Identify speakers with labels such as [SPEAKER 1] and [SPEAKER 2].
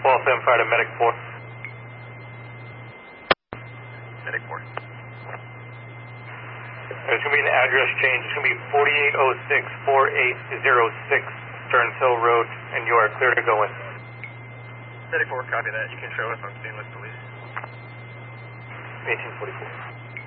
[SPEAKER 1] Paul 75 to Medic 4.
[SPEAKER 2] Medic 4.
[SPEAKER 1] There's going to be an address change. It's going to be 4806-4806 Stearns Hill Road, and you are clear to go in.
[SPEAKER 2] Medic 4, copy that. You can show us on scene with police.
[SPEAKER 1] 1844.